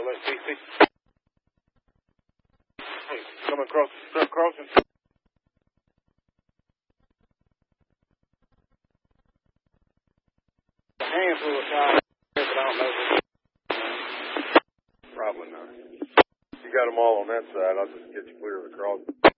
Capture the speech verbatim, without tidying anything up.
Well, let's see, see. Hey, coming across the truck crossing. A handful of times, but I don't know. Probably not. You got them all on that side. I'll just get you clear of the crossing.